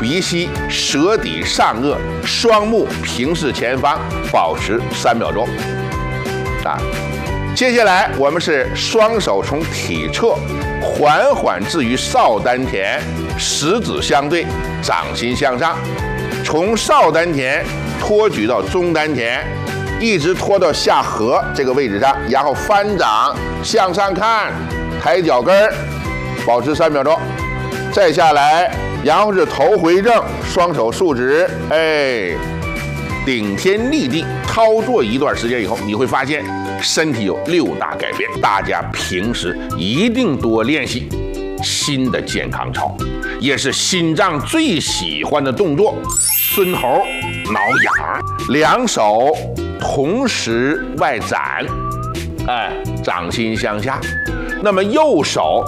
鼻息，舌抵上颚，双目平视前方，保持3秒钟。接下来我们是双手从体侧缓缓置于少丹田，食指相对，掌心向上，从少丹田托举到中丹田，一直拖到下颌这个位置上，然后翻掌向上看，抬脚跟儿，保持3秒钟。再下来，然后是头回正，双手竖直，顶天立地。操作一段时间以后，你会发现身体有6大改变。大家平时一定多练习。新的健康操，也是心脏最喜欢的动作，孙猴挠痒，两手同时外展，掌心向下。那么右手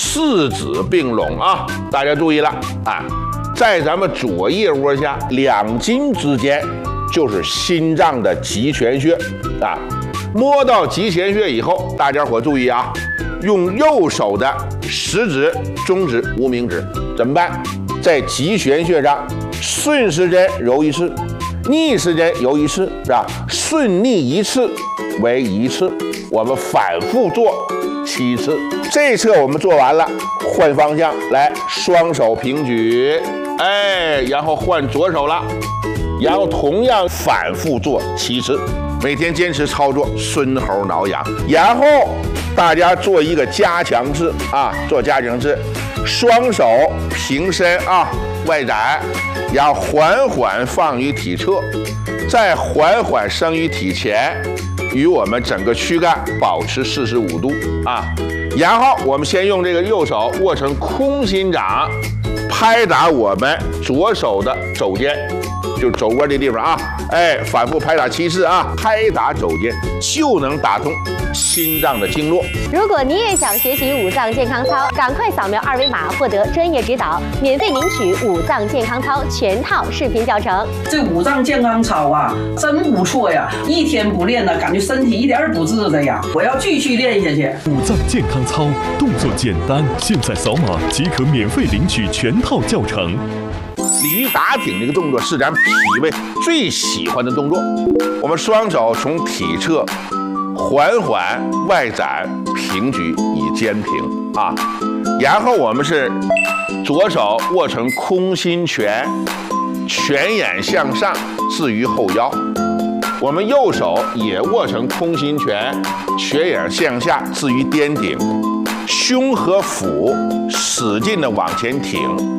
4指并拢啊，大家注意了在咱们左腋窝下2筋之间就是心脏的极泉穴摸到极泉穴以后，大家伙注意啊，用右手的食指、中指、无名指怎么办？在极泉穴上顺时针揉1次，逆时针揉1次，是吧？顺逆1次为1次，我们反复做7次。这侧我们做完了，换方向来，双手平举，然后换左手了，然后同样反复做7次。每天坚持操作孙猴挠痒，然后大家做一个加强式做加强式，双手平伸外展，然后缓缓放于体侧，再缓缓升于体前，与我们整个躯干保持45度然后我们先用这个右手握成空心掌，拍打我们左手的肘尖，就是肘窝这地方反复拍打7次拍打肘尖就能打通心脏的经络。 如果你也想学习五脏健康操，赶快扫描2维码获得专业指导，免费领取五脏健康操全套视频教程。 这五脏健康操真不错呀！一天不练呢，感觉身体一点儿不治的呀。我要继续练下去。 五脏健康操动作简单，现在扫码即可免费领取全套教程。 鲤鱼打挺这个动作是咱脾胃最喜欢的动作。我们双手从体侧缓缓外展平举以肩平然后我们是左手握成空心拳，拳眼向上置于后腰，我们右手也握成空心拳，拳眼向下置于颠顶，胸和腹使劲的往前挺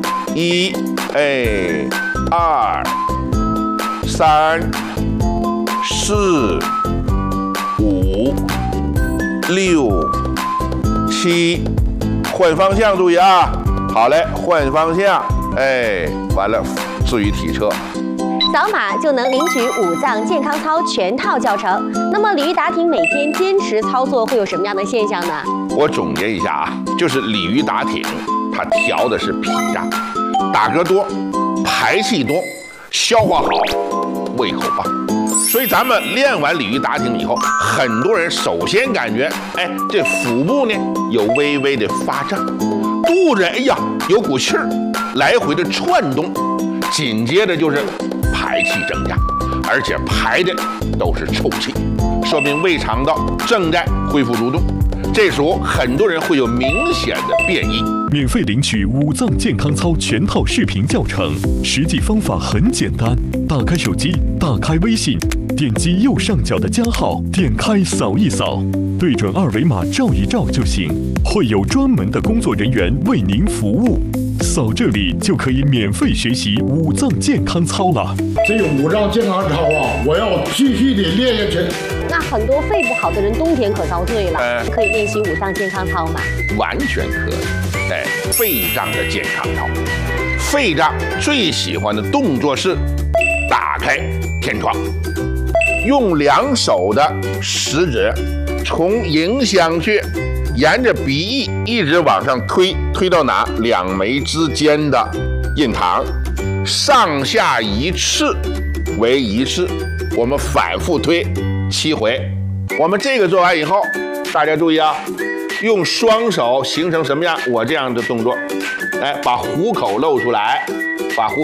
，1、2、3、4、5、6、7，换方向注意好嘞，换方向，完了置于体侧。 扫码就能领取五脏健康操全套教程。那么鲤鱼打挺每天坚持操作会有什么样的现象呢？ 我总结一下就是鲤鱼打挺，它调的是脾脏，打嗝多，排气多，消化好，胃口棒。所以咱们练完鲤鱼打挺以后，很多人首先感觉这腹部呢有微微的发胀，肚子有股气儿来回的窜动，紧接着就是排气增加，而且排的都是臭气，说明胃肠道正在恢复蠕动，这时候很多人会有明显的变异。 免费领取五脏健康操全套视频教程，实际方法很简单，打开手机，打开微信，点击右上角的加号，点开扫一扫，对准2维码照一照就行，会有专门的工作人员为您服务。扫这里就可以免费学习五脏健康操了。 这个五脏健康操我要继续的练下去。 那很多肺不好的人冬天可遭罪了，可以练习五脏健康操吗？ 完全可以。肺脏的健康操，肺脏最喜欢的动作是打开天窗，用2手的食指从迎香穴沿着鼻翼一直往上推到哪？2眉之间的印堂，上下1次为1次，我们反复推7回。我们这个做完以后，大家注意用双手形成什么样？我这样的动作，把虎口露出来，把虎